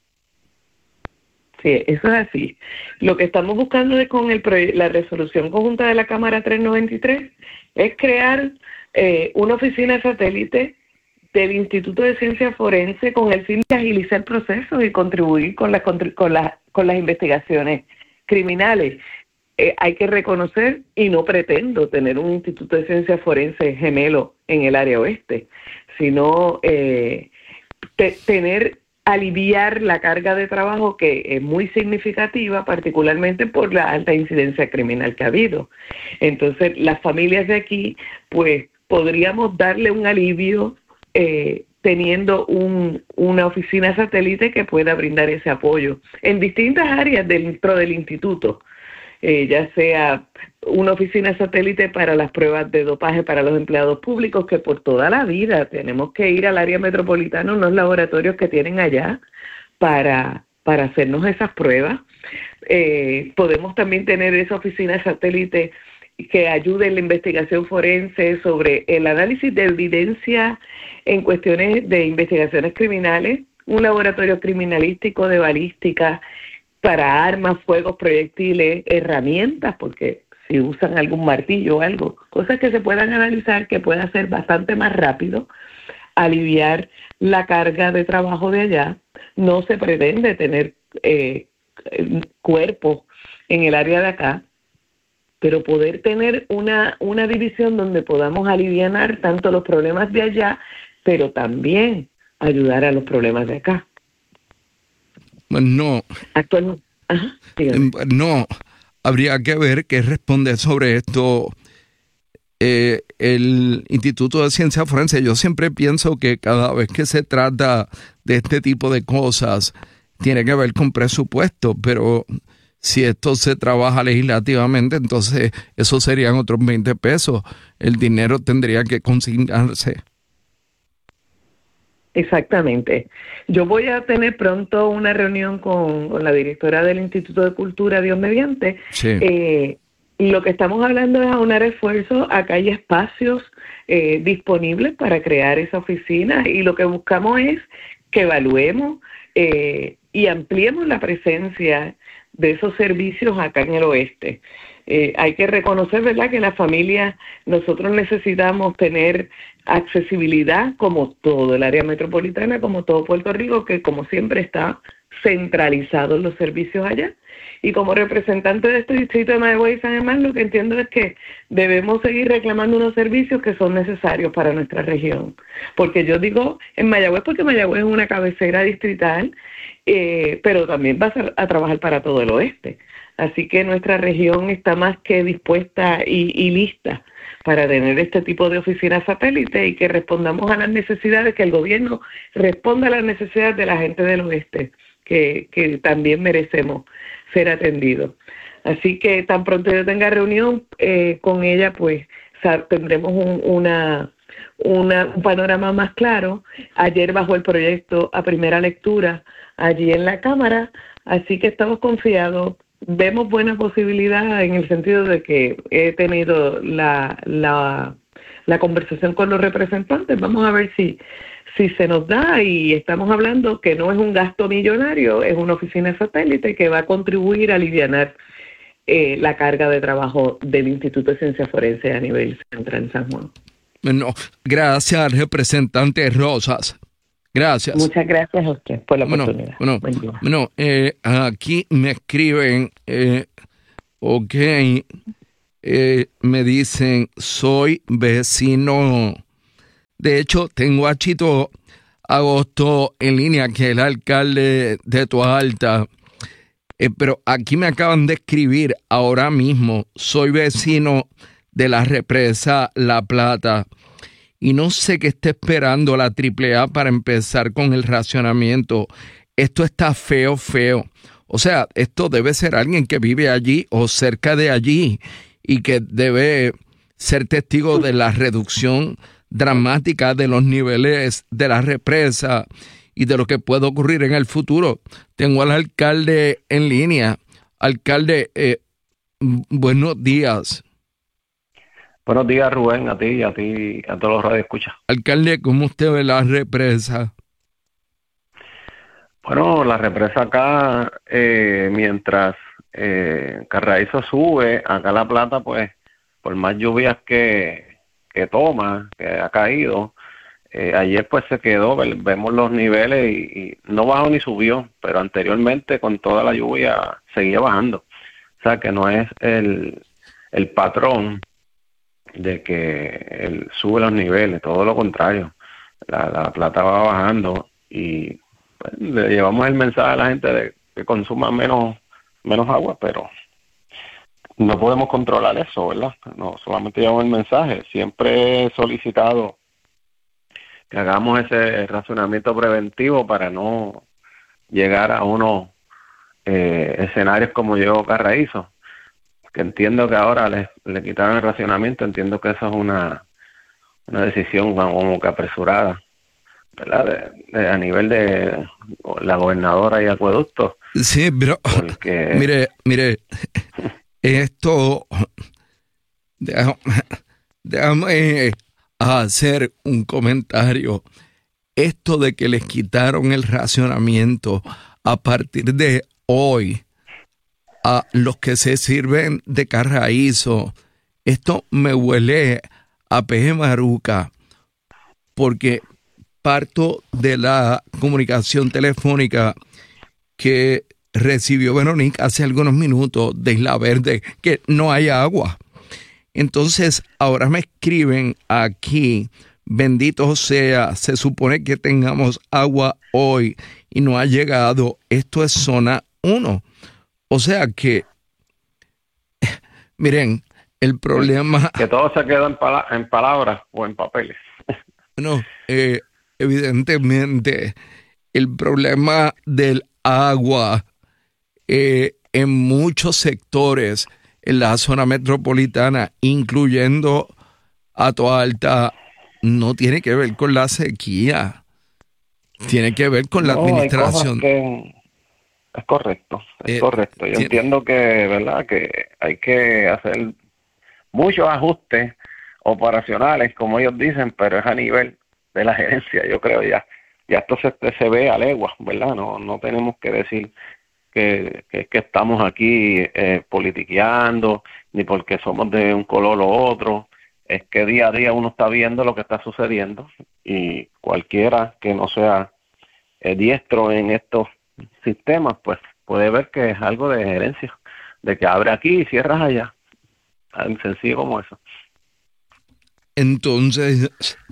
Sí, eso es así. Lo que estamos buscando de, con el proye- la resolución conjunta de la Cámara trescientos noventa y tres es crear eh, una oficina satélite del Instituto de Ciencias Forenses con el fin de agilizar procesos y contribuir con, la, con, la, con las investigaciones criminales. Eh, hay que reconocer, y no pretendo tener un Instituto de Ciencias Forenses gemelo en el área oeste, sino eh, te, tener, aliviar la carga de trabajo que es muy significativa, particularmente por la alta incidencia criminal que ha habido. Entonces, las familias de aquí, pues, podríamos darle un alivio eh, teniendo un, una oficina satélite que pueda brindar ese apoyo en distintas áreas dentro del instituto. Eh, ya sea una oficina satélite para las pruebas de dopaje para los empleados públicos, que por toda la vida tenemos que ir al área metropolitana, unos laboratorios que tienen allá para, para hacernos esas pruebas. Eh, podemos también tener esa oficina satélite que ayude en la investigación forense sobre el análisis de evidencia en cuestiones de investigaciones criminales, un laboratorio criminalístico de balística para armas, fuegos, proyectiles, herramientas, porque si usan algún martillo o algo, cosas que se puedan analizar, que pueda ser bastante más rápido, aliviar la carga de trabajo de allá. No se pretende tener eh, cuerpos en el área de acá, pero poder tener una, una división donde podamos alivianar tanto los problemas de allá, pero también ayudar a los problemas de acá. No. Actualmente, ajá, no, habría que ver qué responde sobre esto eh, el Instituto de Ciencias Forenses. Yo siempre pienso que cada vez que se trata de este tipo de cosas tiene que ver con presupuesto, pero si esto se trabaja legislativamente, entonces eso serían otros veinte pesos. El dinero tendría que consignarse. Exactamente. Yo voy a tener pronto una reunión con, con la directora del Instituto de Cultura, Dios mediante. Sí. Eh, y lo que estamos hablando es aunar esfuerzos. Acá hay espacios eh, disponibles para crear esa oficina, y lo que buscamos es que evaluemos eh, y ampliemos la presencia de esos servicios acá en el oeste. Eh, hay que reconocer, ¿verdad?, que las familias, nosotros necesitamos tener accesibilidad, como todo el área metropolitana, como todo Puerto Rico, que como siempre está centralizado en los servicios allá. Y como representante de este distrito de Mayagüez y San Germán, lo que entiendo es que debemos seguir reclamando unos servicios que son necesarios para nuestra región. Porque yo digo en Mayagüez, porque Mayagüez es una cabecera distrital, eh, pero también va a, a trabajar para todo el oeste. Así que nuestra región está más que dispuesta y, y lista para tener este tipo de oficinas satélite, y que respondamos a las necesidades, que el gobierno responda a las necesidades de la gente del oeste, que, que también merecemos ser atendidos. Así que tan pronto yo tenga reunión eh, con ella, pues tendremos un, una, una, un panorama más claro. Ayer bajó el proyecto a primera lectura allí en la Cámara, así que estamos confiados. Vemos buena posibilidad en el sentido de que he tenido la, la, la conversación con los representantes. Vamos a ver si, si se nos da, y estamos hablando que no es un gasto millonario, es una oficina satélite que va a contribuir a alivianar eh, la carga de trabajo del Instituto de Ciencias Forenses a nivel central en San Juan. Bueno, gracias, representante Rosas. Gracias. Muchas gracias a usted por la bueno, oportunidad. Bueno, Buen día. bueno eh, aquí me escriben, eh, ok, eh, me dicen, soy vecino. De hecho, tengo a Chito Agosto en línea, que es el alcalde de Toalta. Eh, pero aquí me acaban de escribir ahora mismo, soy vecino de la represa La Plata y no sé qué está esperando la triple A para empezar con el racionamiento. Esto está feo, feo. O sea, esto debe ser alguien que vive allí o cerca de allí y que debe ser testigo de la reducción dramática de los niveles de la represa y de lo que puede ocurrir en el futuro. Tengo al alcalde en línea. Alcalde, eh, buenos días. Buenos días, Rubén, a ti y a ti, a todos los radioescuchas. Alcalde, ¿cómo usted ve la represa? Bueno, la represa acá, eh, mientras eh, Carraízo sube, acá La Plata, pues, por más lluvias que, que toma, que ha caído, eh, ayer pues se quedó, vemos los niveles y, y no bajó ni subió, pero anteriormente con toda la lluvia seguía bajando. O sea que no es el, el patrón de que él sube los niveles, todo lo contrario, la, la plata va bajando y pues, le llevamos el mensaje a la gente de que consuma menos menos agua, pero no podemos controlar eso, ¿verdad? No solamente llevamos el mensaje, siempre he solicitado que hagamos ese razonamiento preventivo para no llegar a unos eh, escenarios como llegó Carraízo, que entiendo que ahora le, le quitaron el racionamiento, entiendo que eso es una, una decisión como que apresurada, ¿verdad? De, de, a nivel de la gobernadora y acueducto. Sí, pero porque... mire, mire, esto, déjame, déjame hacer un comentario. Esto de que les quitaron el racionamiento a partir de hoy a los que se sirven de Carraízo, esto me huele a peje maruca, porque parto de la comunicación telefónica que recibió Verónica hace algunos minutos de Isla Verde, que no hay agua. Entonces, ahora me escriben aquí, bendito sea, se supone que tengamos agua hoy y no ha llegado. Esto es zona uno. O sea que, miren, el problema... Que todo se quedó en, pala- en palabras o en papeles. No, eh, evidentemente, el problema del agua eh, en muchos sectores en la zona metropolitana, incluyendo a Toalta, no tiene que ver con la sequía, tiene que ver con la no, administración. Que... Es correcto, es eh, correcto. Yo tiene... entiendo que, ¿verdad?, que hay que hacer muchos ajustes operacionales, como ellos dicen, pero es a nivel de la gerencia, yo creo ya. Ya esto se, se ve a leguas, ¿verdad? No no tenemos que decir que, que, que estamos aquí eh, politiqueando, ni porque somos de un color o otro. Es que día a día uno está viendo lo que está sucediendo y cualquiera que no sea eh, diestro en estos sistemas, pues puede ver que es algo de gerencia, de que abre aquí y cierras allá, tan sencillo como eso. Entonces,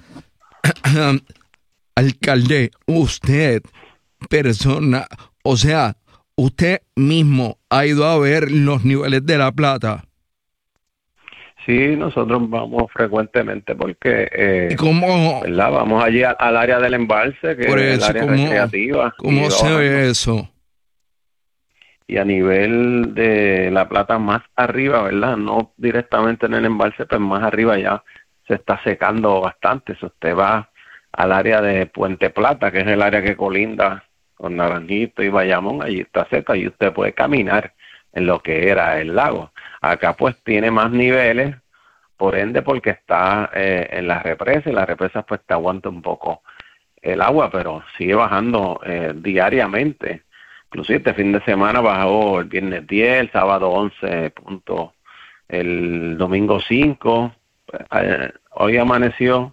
alcalde, usted, persona, o sea, usted mismo ha ido a ver los niveles de La Plata. Sí, nosotros vamos frecuentemente porque eh, ¿Y cómo, ¿verdad? Vamos allí a, al área del embalse, que por es eso, el área ¿cómo, recreativa. ¿Cómo se bajando. ve eso? Y a nivel de La Plata más arriba, ¿verdad? No directamente en el embalse, pero más arriba ya se está secando bastante. Si usted va al área de Puente Plata, que es el área que colinda con Naranjito y Bayamón, allí está seca y usted puede caminar en lo que era el lago. Acá pues tiene más niveles, por ende porque está eh, en la represa, y la represa pues te aguanta un poco el agua, pero sigue bajando eh, diariamente. Inclusive este fin de semana bajó el viernes diez, el sábado once puntos, el domingo cinco, eh, hoy amaneció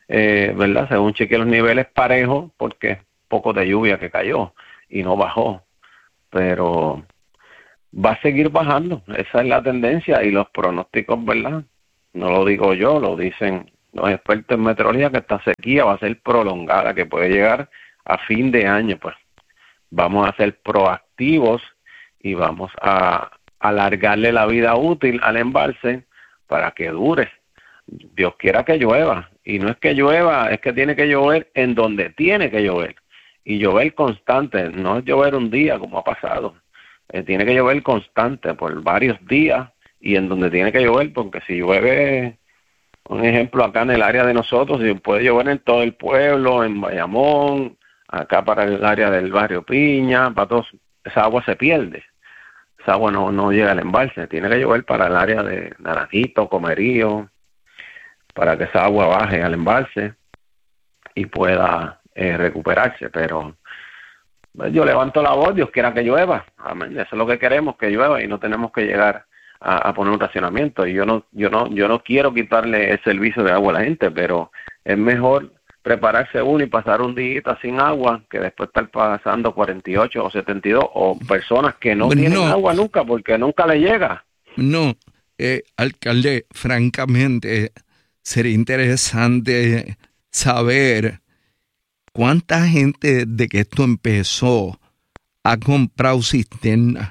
eh, ¿verdad? Según chequeé los niveles parejos, porque poco de lluvia que cayó y no bajó, pero va a seguir bajando. Esa es la tendencia y los pronósticos, ¿verdad? No lo digo yo, lo dicen los expertos en meteorología, que esta sequía va a ser prolongada, que puede llegar a fin de año. Pues vamos a ser proactivos y vamos a alargarle la vida útil al embalse para que dure. Dios quiera que llueva, y no es que llueva, es que tiene que llover en donde tiene que llover, y llover constante, no es llover un día como ha pasado, eh, tiene que llover constante por varios días y en donde tiene que llover, porque si llueve, un ejemplo acá en el área de nosotros, si puede llover en todo el pueblo, en Bayamón, acá para el área del barrio Piña, para todos, esa agua se pierde. Esa agua no, no llega al embalse, tiene que llover para el área de Naranjito, Comerío, para que esa agua baje al embalse y pueda eh, recuperarse. Pero pues, yo levanto la voz, Dios quiera que llueva, amén. Eso es lo que queremos, que llueva, y no tenemos que llegar a, a poner un racionamiento. Y yo no, yo no, yo no quiero quitarle el servicio de agua a la gente, pero es mejor prepararse uno y pasar un día sin agua que después estar pasando cuarenta y ocho o setenta y dos, o personas que no Bueno, tienen no. agua nunca porque nunca le llega. No, eh, alcalde, francamente, sería interesante saber cuánta gente de que esto empezó ha comprado cisterna.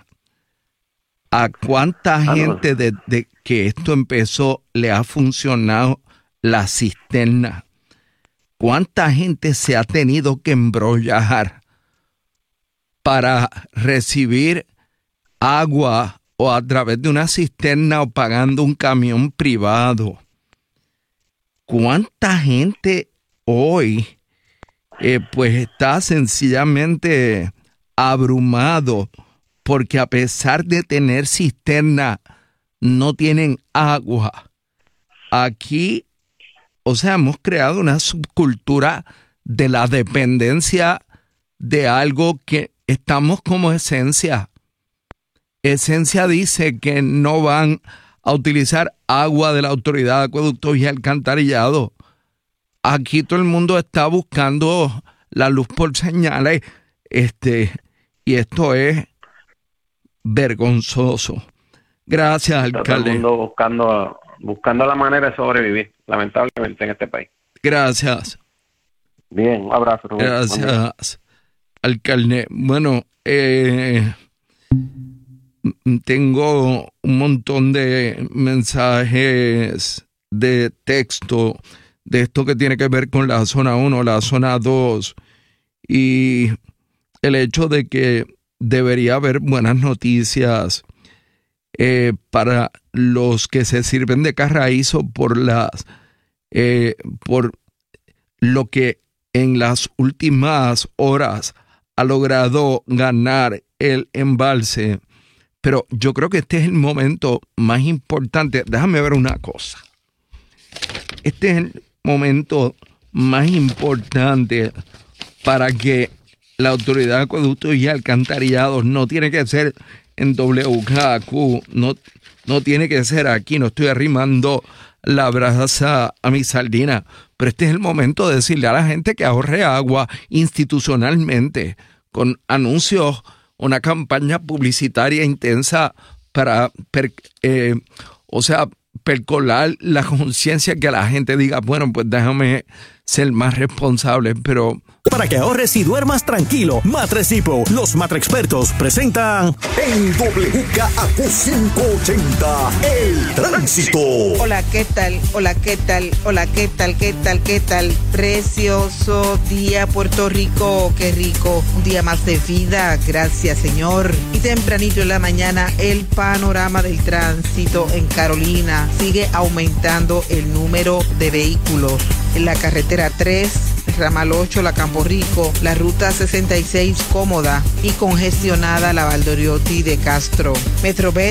¿A cuánta Ah, no. gente desde que esto empezó le ha funcionado la cisterna? ¿Cuánta gente se ha tenido que embrollar para recibir agua o a través de una cisterna o pagando un camión privado? ¿Cuánta gente hoy eh, pues está sencillamente abrumado porque a pesar de tener cisterna no tienen agua? Aquí, o sea, hemos creado una subcultura de la dependencia de algo que estamos como esencia. Esencia dice que no van a utilizar agua de la Autoridad de Acueductos y Alcantarillado. Aquí todo el mundo está buscando la luz por señales, este, y esto es vergonzoso. Gracias, Está todo alcalde. el mundo buscando, buscando la manera de sobrevivir, lamentablemente, en este país. Gracias. Bien, un abrazo, Rubén. Buen día. Gracias, alcalde. Bueno, eh, tengo un montón de mensajes de texto de esto que tiene que ver con la zona uno, la zona dos, y el hecho de que debería haber buenas noticias eh, para los que se sirven de carraízo por las eh, por lo que en las últimas horas ha logrado ganar el embalse. Pero yo creo que este es el momento más importante. Déjame ver una cosa. Este es el momento más importante para que la Autoridad de Acueductos y Alcantarillados, no tiene que ser en W K Q, no, no tiene que ser aquí, no estoy arrimando la brasa a mi sardina, pero este es el momento de decirle a la gente que ahorre agua institucionalmente, con anuncios, una campaña publicitaria intensa para, per, eh, o sea, percolar la conciencia, que la gente diga, bueno, pues déjame ser más responsable, pero... Para que ahorres y duermas tranquilo, Matres Depot, los Matrexpertos presentan en W K A Q quinientos ochenta, el tránsito. Hola, ¿qué tal? Hola, ¿qué tal? Hola, ¿qué tal? ¿Qué tal? ¿Qué tal? Precioso día, Puerto Rico. Qué rico. Un día más de vida. Gracias, Señor. Y tempranito en la mañana, el panorama del tránsito en Carolina. Sigue aumentando el número de vehículos. En la carretera tres, ramal ocho, la Campo Rico, la ruta sesenta y seis cómoda y congestionada, la Valdoriotti de Castro. Metrobets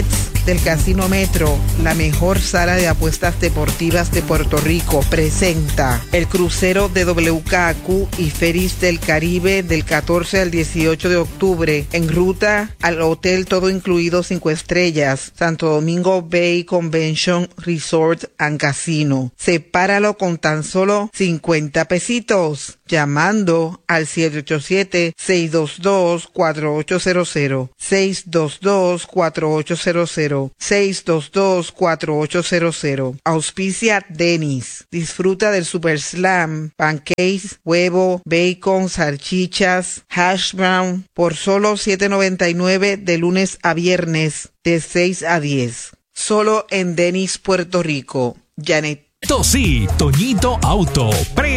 del Casino Metro, la mejor sala de apuestas deportivas de Puerto Rico, presenta el crucero de W K A Q y Ferries del Caribe del catorce al dieciocho de octubre en ruta al Hotel Todo Incluido cinco estrellas, Santo Domingo Bay Convention Resort and Casino. Sepáralo con tan solo cincuenta pesitos llamando al siete ocho siete, seis dos dos, cuatro ocho cero cero, seis dos dos, cuatro ocho cero cero, seis dos dos, cuatro ocho cero cero. Auspicia Dennis. Disfruta del Super Slam, pancakes, huevo, bacon, salchichas, hash brown por solo siete noventa y nueve de lunes a viernes de seis a diez. Solo en Dennis, Puerto Rico. Janet. Sí, Toñito Auto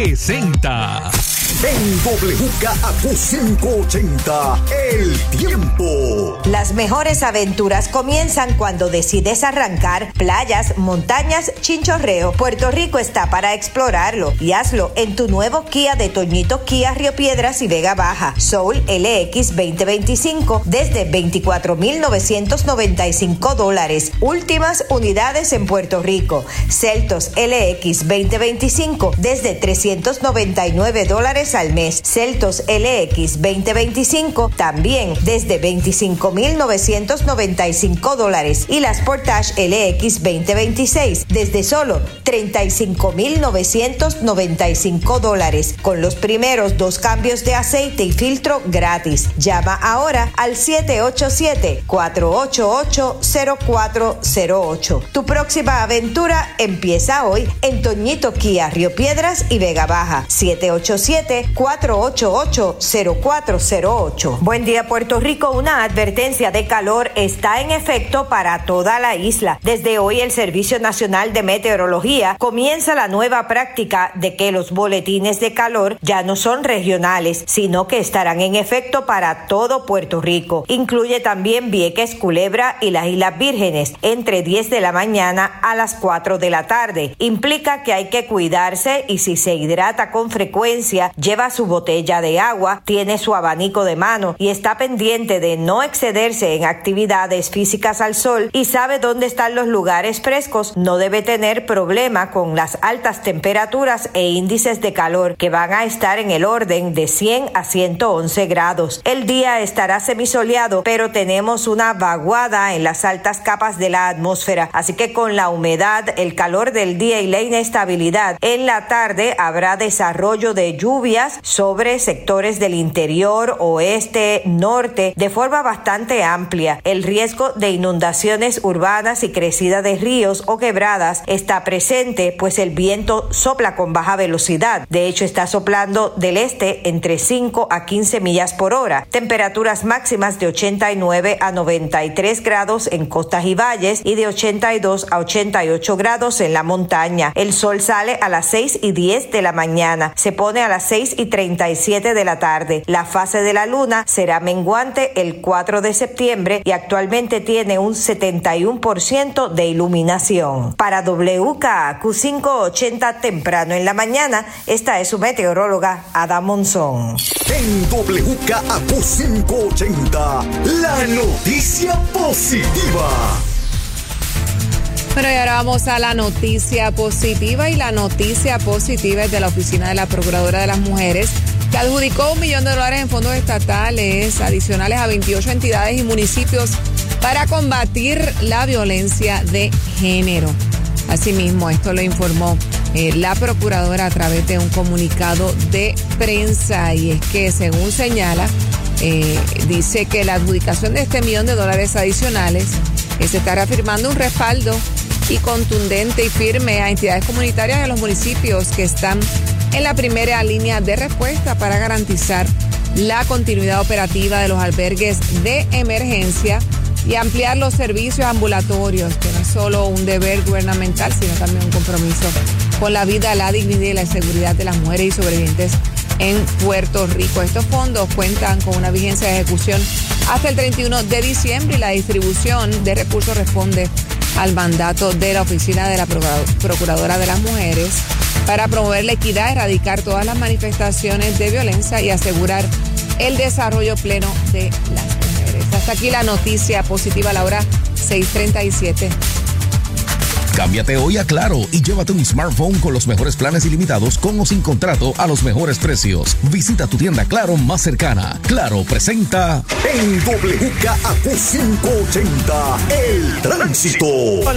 presenta. En W K A Q quinientos ochenta, el tiempo. Las mejores aventuras comienzan cuando decides arrancar playas, montañas, chinchorreo. Puerto Rico está para explorarlo y hazlo en tu nuevo Kia de Toñito Kia Río Piedras y Vega Baja. Soul L X veinte veinticinco desde veinticuatro mil novecientos noventa y cinco dólares. Últimas unidades en Puerto Rico. Celtos L X veinte veinticinco desde trescientos noventa y nueve dólares al mes. Celtos L X veinte veinticinco también desde veinticinco mil novecientos noventa y cinco dólares y la Sportage L X veinte veintiséis desde solo treinta y cinco mil novecientos noventa y cinco dólares con los primeros dos cambios de aceite y filtro gratis. Llama ahora al siete ocho siete, cuatro ocho ocho, cero cuatro cero ocho. Tu próxima aventura empieza hoy en Toñito Kia Río Piedras y Vega Baja. siete ocho siete, cuatro ocho ocho, cero cuatro cero ocho. Buen día, Puerto Rico. Una advertencia de calor está en efecto para toda la isla. Desde hoy el Servicio Nacional de Meteorología comienza la nueva práctica de que los boletines de calor ya no son regionales, sino que estarán en efecto para todo Puerto Rico. Incluye también Vieques, Culebra y las Islas Vírgenes entre diez de la mañana a las cuatro de la tarde. Implica que hay que cuidarse y si se hidrata con frecuencia, lleva su botella de agua, tiene su abanico de mano y está pendiente de no excederse en actividades físicas al sol y sabe dónde están los lugares frescos, no debe tener problema con las altas temperaturas e índices de calor que van a estar en el orden de cien a ciento once grados. El día estará semisoleado, pero tenemos una vaguada en las altas capas de la atmósfera, así que con la humedad, el calor del día y la inestabilidad, en la tarde habrá desarrollo de lluvias sobre sectores del interior, oeste, norte, de forma bastante amplia. El riesgo de inundaciones urbanas y crecida de ríos o quebradas está presente, pues el viento sopla con baja velocidad. De hecho, está soplando del este entre cinco a quince millas por hora. Temperaturas máximas de ochenta y nueve a noventa y tres grados en costas y valles y de ochenta y dos a ochenta y ocho grados en la montaña. El sol sale a las seis y diez de la mañana, se pone a las seis y treinta y siete de la tarde. La fase de la luna será menguante el cuatro de septiembre y actualmente tiene un setenta y uno por ciento de iluminación. Para W K A Q quinientos ochenta temprano en la mañana, esta es su meteoróloga Ada Monzón. En W K A Q quinientos ochenta, la noticia positiva. Bueno, y ahora vamos a la noticia positiva, y la noticia positiva es de la Oficina de la Procuradora de las Mujeres, que adjudicó un millón de dólares en fondos estatales adicionales a veintiocho entidades y municipios para combatir la violencia de género. Asimismo, esto lo informó eh, la Procuradora a través de un comunicado de prensa, y es que, según señala, eh, dice que la adjudicación de este millón de dólares adicionales eh, se está reafirmando un respaldo y contundente y firme a entidades comunitarias de los municipios que están en la primera línea de respuesta para garantizar la continuidad operativa de los albergues de emergencia y ampliar los servicios ambulatorios, que no es solo un deber gubernamental, sino también un compromiso con la vida, la dignidad y la seguridad de las mujeres y sobrevivientes en Puerto Rico. Estos fondos cuentan con una vigencia de ejecución hasta el treinta y uno de diciembre y la distribución de recursos responde al mandato de la Oficina de la Procuradora de las Mujeres para promover la equidad, erradicar todas las manifestaciones de violencia y asegurar el desarrollo pleno de las mujeres. Hasta aquí la noticia positiva a la hora seis treinta y siete. Cámbiate hoy a Claro y llévate un smartphone con los mejores planes ilimitados con o sin contrato a los mejores precios. Visita tu tienda Claro más cercana. Claro presenta en W K A Q cinco ochenta, El Tránsito.